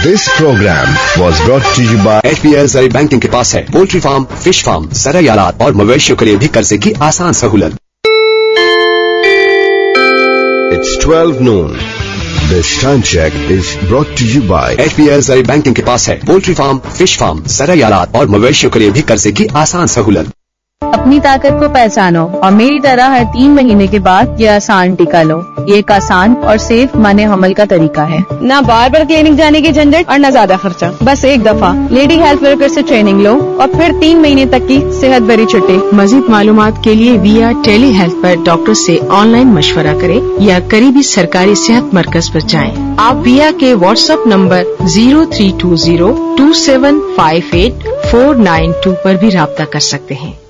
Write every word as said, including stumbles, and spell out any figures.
This program was brought to you by H P L ज़राई banking के पास है poultry farm, fish farm, ज़राई आलात और मवेशियों के लिए भी कर्जे की आसान सहूलत। It's twelve noon. This time check is brought to you by H P L ज़राई banking के पास है पोल्ट्री फार्म, फिश फार्म, ज़राई आलात और मवेशियों के लिए भी कर्जे की आसान सहूलत। अपनी ताकत को पहचानो और मेरी तरह हर तीन महीने के बाद ये आसान टीका लो। ये एक आसान और सेफ माने हमल का तरीका है। ना बार बार क्लिनिक जाने की झंझट और न ज्यादा खर्चा। बस एक दफा लेडी हेल्थ वर्कर से ट्रेनिंग लो और फिर तीन महीने तक की सेहत भरी छुट्टी। मजीद मालूमात के लिए विया टेली हेल्थ पर डॉक्टर से ऑनलाइन मशवरा करें या करीबी सरकारी सेहत मरकज पर जाएं। आप विया के WhatsApp number zero three to zero to seven five eight four nine to पर भी राब्ता कर सकते हैं।